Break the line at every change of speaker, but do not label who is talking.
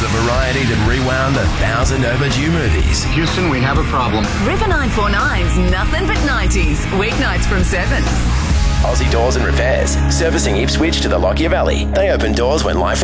the variety that rewound 1,000 overdue movies.
Houston, we have a problem.
River 949's Nothing But 90s, weeknights from 7.
Aussie Doors and Repairs, servicing Ipswich to the Lockyer Valley. They open doors when life